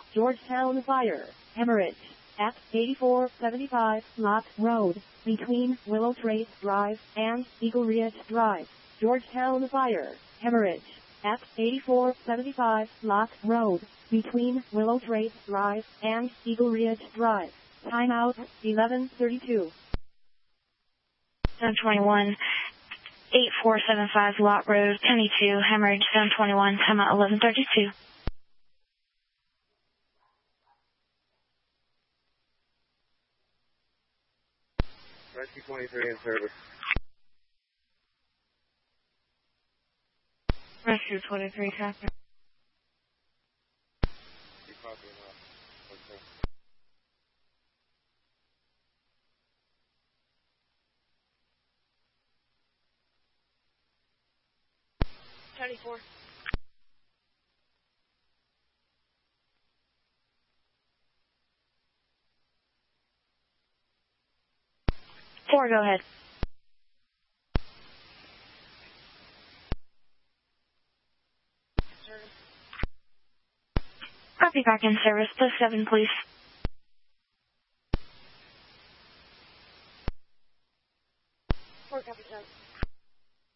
Georgetown Fire, Hemorrhage, at 8475 Lot Road, between Willow Trace Drive and Eagle Ridge Drive. Georgetown Fire, Hemorrhage, at 8475 Lot Road, between Willow Trace Drive and Eagle Ridge Drive. Timeout, 11:32. 721, 8475 Lot Road, Penny 2, Hemorrhage, 721, timeout 11:32. Rescue 23 in service. Rescue 23, copy. You copy enough. Okay. Thirty-four. 4, go ahead. Copy, back in service. Post 7, please.